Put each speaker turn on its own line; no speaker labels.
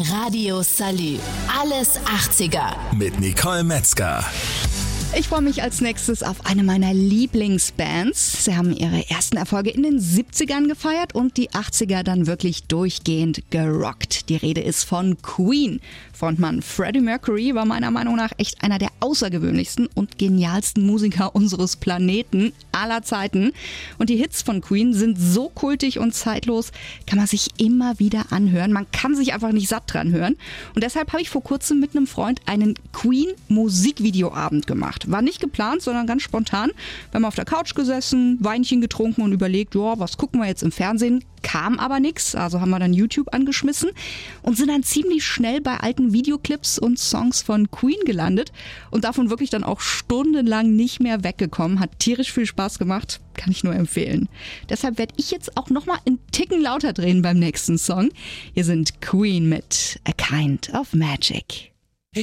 Radio Salü. Alles 80er.
Mit Nicole Metzger.
Ich freue mich als nächstes auf eine meiner Lieblingsbands. Sie haben ihre ersten Erfolge in den 70ern gefeiert und die 80er dann wirklich durchgehend gerockt. Die Rede ist von Queen. Frontmann Freddie Mercury war meiner Meinung nach echt einer der außergewöhnlichsten und genialsten Musiker unseres Planeten aller Zeiten. Und die Hits von Queen sind so kultig und zeitlos, kann man sich immer wieder anhören. Man kann sich einfach nicht satt dran hören. Und deshalb habe ich vor kurzem mit einem Freund einen Queen-Musikvideoabend gemacht. War nicht geplant, sondern ganz spontan. Wir haben auf der Couch gesessen, Weinchen getrunken und überlegt, was gucken wir jetzt im Fernsehen? Kam aber nichts, also haben wir dann YouTube angeschmissen und sind dann ziemlich schnell bei alten Videoclips und Songs von Queen gelandet und davon wirklich dann auch stundenlang nicht mehr weggekommen. Hat tierisch viel Spaß gemacht, kann ich nur empfehlen. Deshalb werde ich jetzt auch nochmal einen Ticken lauter drehen beim nächsten Song. Hier sind Queen mit A Kind of Magic.